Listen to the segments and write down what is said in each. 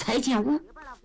才进屋。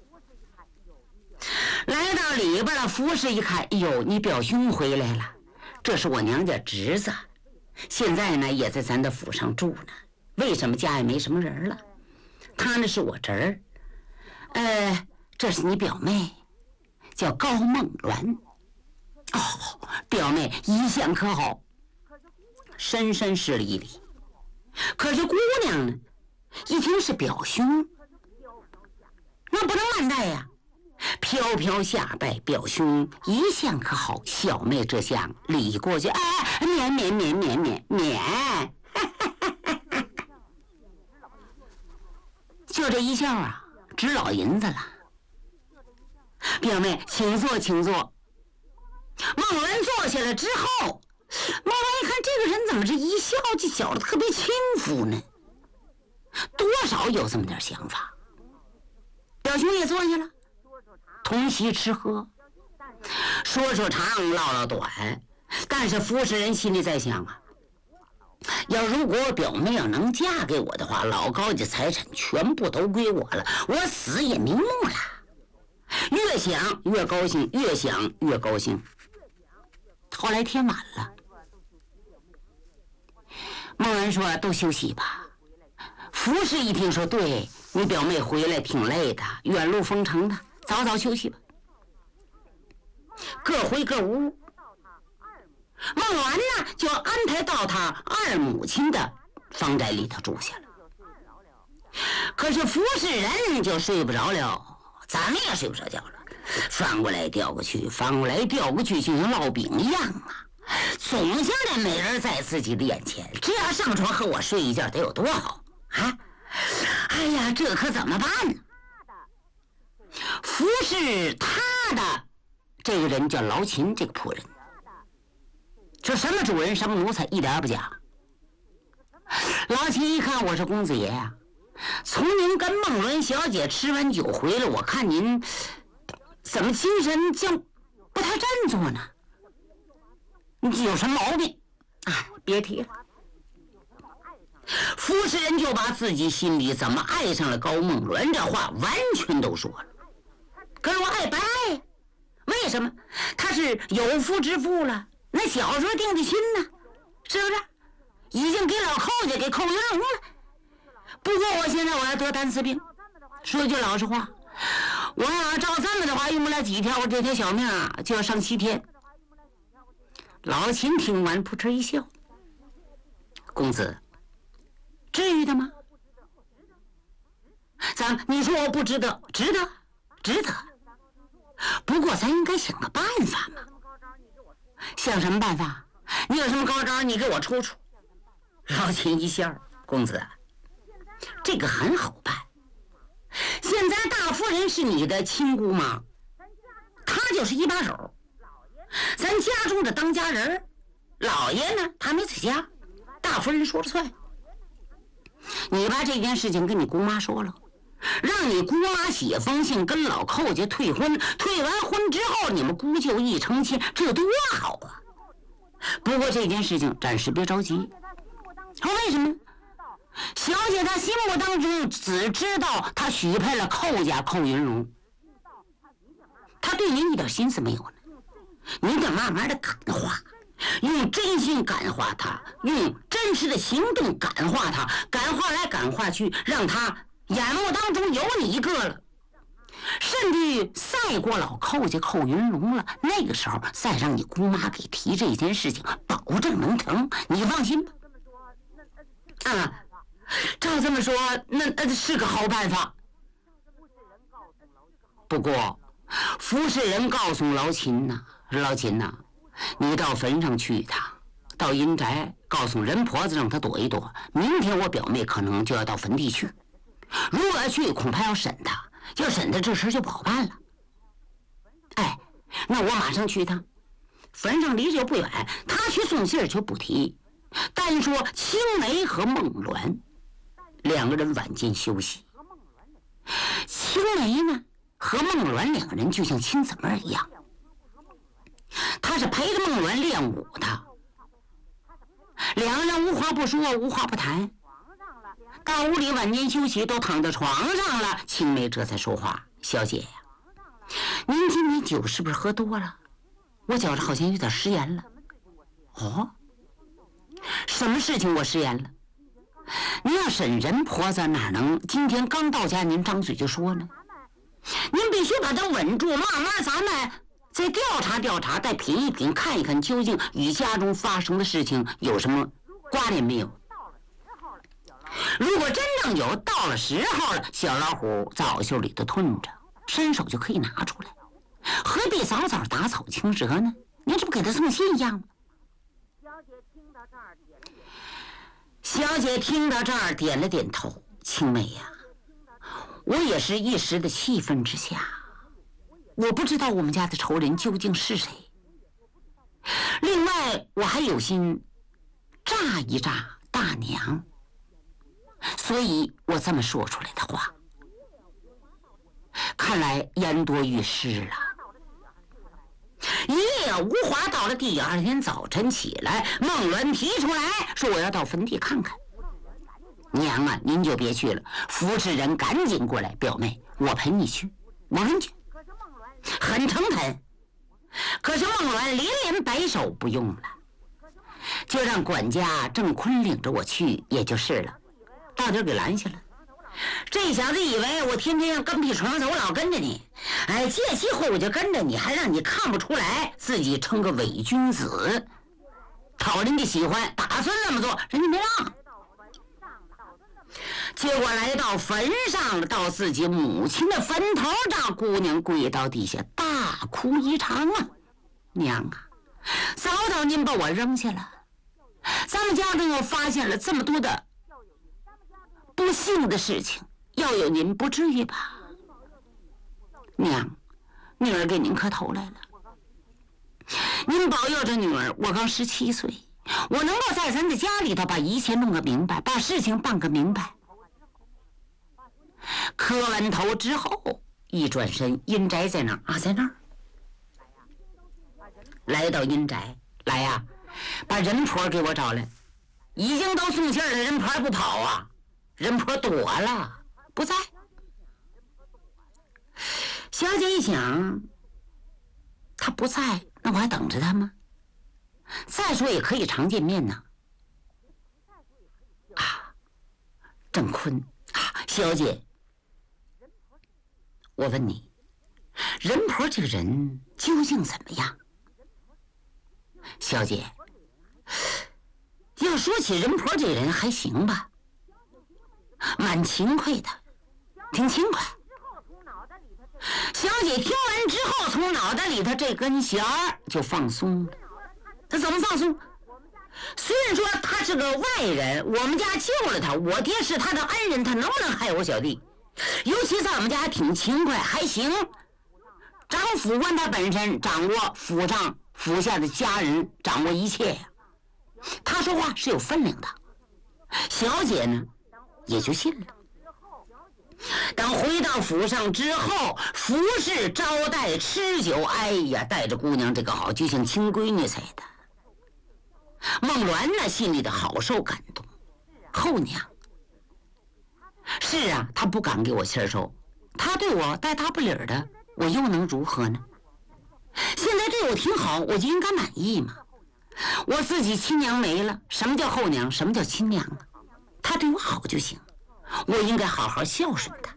来到里边了，服侍一看，哎呦，你表兄回来了，这是我娘家侄子，现在呢也在咱的府上住呢。为什么家也没什么人了？他呢是我侄儿，这是你表妹，叫高梦鸾。哦，表妹一向可好，深深施了一礼。可是姑娘呢，一听是表兄，那不能慢待呀，飘飘下拜，表兄一向可好，小妹这厢礼过去，免，就这一笑啊，值老银子了。表妹，请坐，请坐。孟鸾坐下来之后，孟鸾一看这个人怎么这一笑就笑得特别轻浮呢？多少有这么点想法。表兄也坐下了，同席吃喝，说长唠短。但是服侍人心里在想啊，如果表妹要能嫁给我的话，老高家财产全部都归我了，我死也瞑目了。越想越高兴，越想越高兴。后来天晚了，孟鸾说都休息吧。服侍一听说，对，你表妹回来挺累的，远路风尘的，早早休息吧。各回各屋。孟鸾呢就安排到他二母亲的房宅里头住下了。可是服侍人就睡不着了，咱们也睡不着觉了，翻过来调过去，翻过来调过去，就像烙饼一样啊！总想着美人在自己的眼前，这要上床和我睡一觉得有多好啊！哎呀，这可怎么办呢？服侍他的这个人叫劳秦，这个仆人，这什么主人什么奴才一点也不假。劳秦一看我是公子爷呀，从您跟孟鸾小姐吃完酒回来，我看您怎么精神就不太振作呢？你有什么毛病？哎，别提了。服侍人就把自己心里怎么爱上了高梦鸾这话完全都说了。可是我爱不爱？为什么？他是有夫之妇了，那小时候定的亲呢，是不是？已经给老寇家给扣云龙了。不过我现在我要得单丝病，说句老实话，我要照这么的话，用不了几天，我这条小命啊就要上7天。老秦听完扑哧一笑，公子，至于的吗？你说我不值得？值得，值得。不过咱应该想个办法嘛。想什么办法？你有什么高招，你给我出出。老秦一笑，公子，这个很好办。现在大夫人是你的亲姑妈，她就是一把手。咱家中的当家人，老爷呢他没在家，大夫人说了算。你把这件事情跟你姑妈说了，让你姑妈写封信跟老寇家退婚，退完婚之后你们姑舅一成亲，这多好啊！不过这件事情暂时别着急。为什么？小姐她心目当中只知道她许配了寇家寇云龙，她对您一点心思没有呢。你得慢慢的感化，用真心感化他，用真实的行动感化他，感化来感化去，让他眼目当中有你一个了，甚至于赛过老寇家寇云龙了，那个时候再让你姑妈给提这件事情，保证能成，你放心吧。啊，照这么说，那是个好办法。不过服侍人告诉劳秦呐，劳秦呐，你到坟上去一趟，到阴宅告诉人婆子让她躲一躲，明天我表妹可能就要到坟地去，如果要去恐怕要审她，要审她这事就不好办了。哎，那我马上去一趟，坟上离这不远，他去送信就不提，单说青梅和孟鸾两个人晚间休息。青梅呢和孟鸾两个人就像亲姊妹一样，他是陪着孟鸾练武的，两个人无话不说，无话不谈。 大屋里晚年休息，都躺在床上了。青梅这才说话：“小姐呀，您今天酒是不是喝多了？我觉着好像有点食言了。”“哦，什么事情我食言了？您要审人婆子，哪能今天刚到家您张嘴就说呢？您必须把它稳住，慢慢咱们再调查调查，再品一品，看一看究竟与家中发生的事情有什么关联没有。如果真正有，到了时候了，小老虎枣袖里头吞着，伸手就可以拿出来，何必早早打草惊蛇呢？您这不给他送信一样吗？”小姐听到这儿点了点头。青梅呀，我也是一时的气愤之下，我不知道我们家的仇人究竟是谁。另外，我还有心炸一炸大娘，所以我这么说出来的话。看来言多于失了。一夜无话，到了第二天早晨起来，孟鸾提出来说：“我要到坟地看看。”“娘啊，您就别去了，扶持人赶紧过来。表妹，我陪你去。”我跟去，很诚恳。可是孟鸾连连摆手，不用了，就让管家郑坤领着我去，也就是了，到底给拦下了。这小子以为我天天像跟屁虫子，我老跟着你，哎，借机会我就跟着你，还让你看不出来自己称个伪君子，讨人家喜欢，打算这么做，人家没让。结果来到坟上，到自己母亲的坟头，这姑娘跪到地下大哭一场啊！“娘啊，早早您把我扔下了，咱们家中又发现了这么多的不幸的事情，要有您不至于吧？娘，女儿给您磕头来了，您保佑着女儿。我刚17岁，我能够在咱的家里头把一切弄个明白，把事情办个明白。”磕完头之后，一转身，阴宅在哪儿啊？在那儿。来到阴宅，来呀，把人婆给我找来。已经都送信了，人婆还不跑啊？人婆躲了，不在。小姐一想，她不在，那我还等着她吗？再说也可以常见面呢。啊，郑坤啊，小姐，我问你，人婆这个人究竟怎么样？小姐，要说起人婆这人还行吧，蛮勤快的，挺勤快。小姐听完之后，从脑袋里头这根弦儿就放松了。他怎么放松？虽然说他是个外人，我们家救了他，我爹是他的恩人，他能不能害我小弟？尤其在我们家还挺勤快，还行。长府官他本身掌握府上府下的家人，掌握一切呀。他说话是有分量的。小姐呢，也就信了。等回到府上之后，服侍招待吃酒，哎呀，带着姑娘这个好，就像亲闺女似的。孟鸾呢，心里的好受感动。后娘，是啊，他不敢给我信儿收，他对我带大不理儿的，我又能如何呢？现在对我挺好，我就应该满意嘛。我自己亲娘没了，什么叫后娘？什么叫亲娘啊？他对我好就行，我应该好好孝顺他。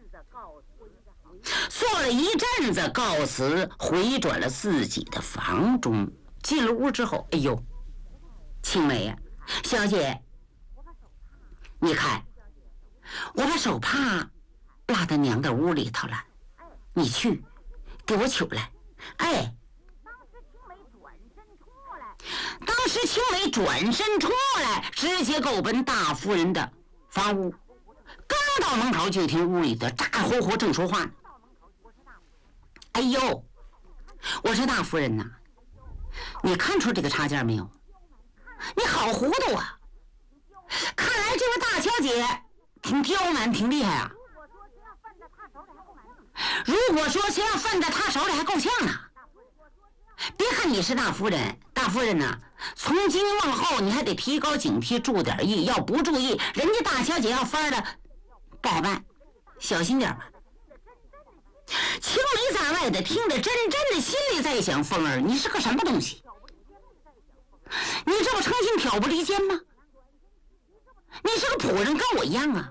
做了一阵子告辞，回转了自己的房中。进了屋之后，哎呦，青梅呀，小姐，你看，我把手帕落到娘的屋里头了，你去给我取来。哎，当时青梅转身冲来，直接够奔大夫人的房屋。刚到门口，就听屋里的咋呼呼正说话呢。哎呦，我说大夫人呐，你看出这个插件没有？你好糊涂啊！看来这位大小姐挺刁蛮，挺厉害啊。如果说谁要犯在她手里还够呛呢。 别看你是大夫人，大夫人呐，从今往后你还得提高警惕，注点意。要不注意，人家大小姐要翻了，不好办，小心点吧。青梅在外的听着，真的心里在想：凤儿，你是个什么东西？你这不成心挑拨离间吗？你是个仆人，跟我一样啊。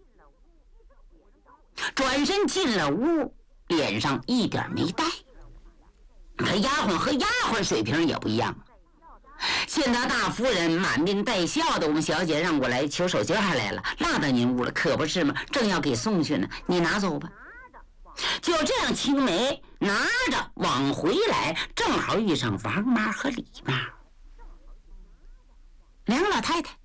转身进了屋，脸上一点没带。可丫鬟和丫鬟水平也不一样。见到大夫人满面带笑的，我们小姐让我来求手绢来了，落到您屋了，可不是吗？正要给送去呢，你拿走吧。就这样，青梅拿着往回来，正好遇上王妈和李妈，两个老太太。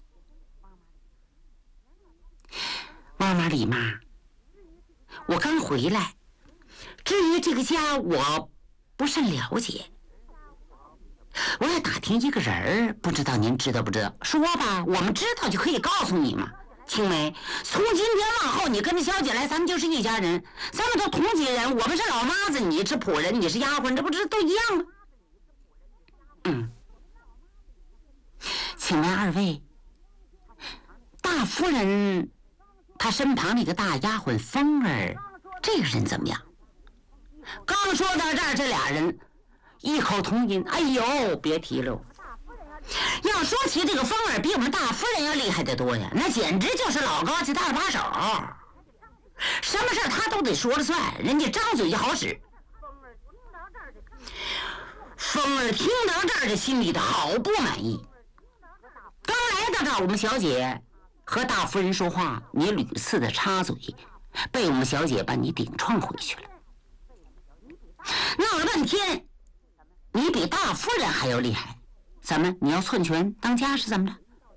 王妈、李妈，我刚回来，至于这个家我不甚了解，我要打听一个人儿，不知道您知道不知道？说吧，我们知道就可以告诉你嘛。青梅，从今天往后，你跟着小姐来，咱们就是一家人，咱们都同级人，我们是老妈子，你是仆人，你是丫鬟，这不都一样吗？请问二位，大夫人她身旁那个大丫鬟凤儿，这个人怎么样？刚说到这儿，这俩人异口同音：哎呦，别提了。要说起这个凤儿，比我们大夫人要厉害得多呀，那简直就是老高级大把手，什么事他都得说了算，人家张嘴就好使。凤儿听到这儿，这心里头好不满意。刚来到这儿，我们小姐和大夫人说话，你屡次的插嘴，被我们小姐把你顶撞回去了。闹了半天，你比大夫人还要厉害。怎么？你要篡权当家是怎么着？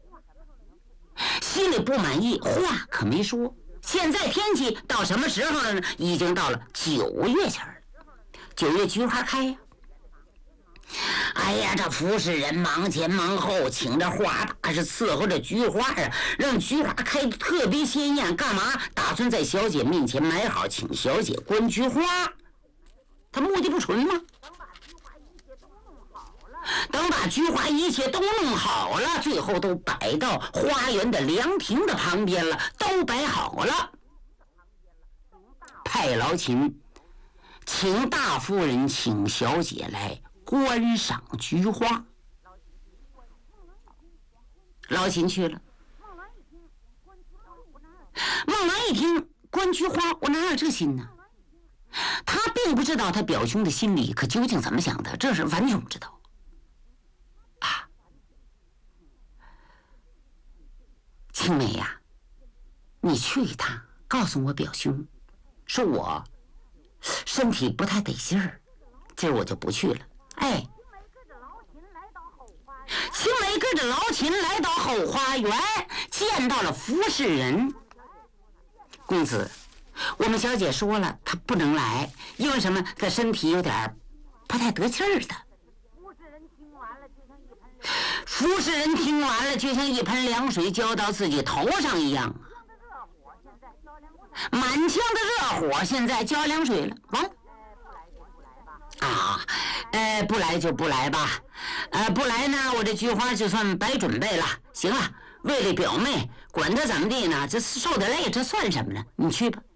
心里不满意，话可没说。现在天气到什么时候了呢？已经到了9月前了。9月菊花开呀。哎呀，这服侍人忙前忙后，请着花大是伺候着菊花啊，让菊花开得特别鲜艳。干嘛？打算在小姐面前买好，请小姐观菊花。他目的不纯吗？等把菊花一切都弄好了，最后都摆到花园的凉亭的旁边了，都摆好了。派劳琴请大夫人请小姐来观赏菊花。劳琴去了。孟兰一听观菊花，我哪有这心呢？他并不知道他表兄的心里可究竟怎么想的，这是完全不知道。青梅呀，你去一趟，告诉我表兄，说我身体不太得劲儿，今儿我就不去了。哎，青梅跟着劳琴来到后花园，见到了服侍人。公子，我们小姐说了，她不能来，因为什么？她身体有点不太得劲儿的。服侍人听完了，就像一盆凉水浇到自己头上一样，满腔的热火现在浇凉水了。完了啊，不来就不来吧，不来呢，我这菊花就算白准备了。行了，为了表妹，管他怎么地呢，这受点累，这算什么呢？你去吧。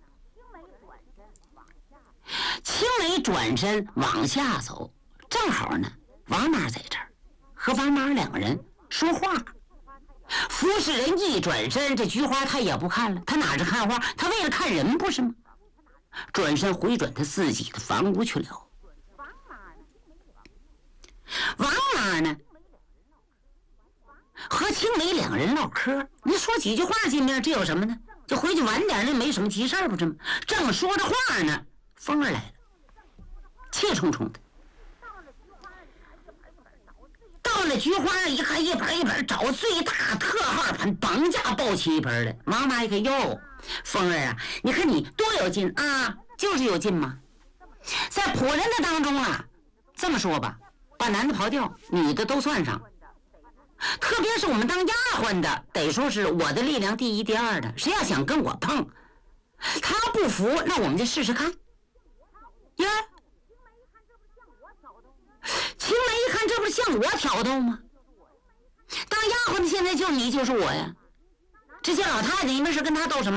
青梅转身往下走，正好呢，王妈在这儿。和王妈两个人说话，服侍人一转身，这菊花他也不看了，他哪是看花，他为了看人不是吗？转身回转他自己的房屋去了。王妈呢，和青梅两个人唠嗑，你说几句话见面，这有什么呢？就回去晚点，那没什么急事儿不是吗？正说着话呢，风儿来了，气冲冲的。到了菊花一看，一盆一盆找最大特号盆，绑架抱起一盆来。妈妈一看，哟，凤儿啊，你看你多有劲啊，就是有劲嘛。在仆人的当中啊，这么说吧，把男的刨掉，女的都算上。特别是我们当丫鬟的，得说是我的力量第一第二的。谁要想跟我碰，他不服，那我们就试试看。呀， 青梅一看，这不是向我挑逗吗？当丫鬟的现在就是你，就是我呀。这些老太太，你们是跟他斗什么？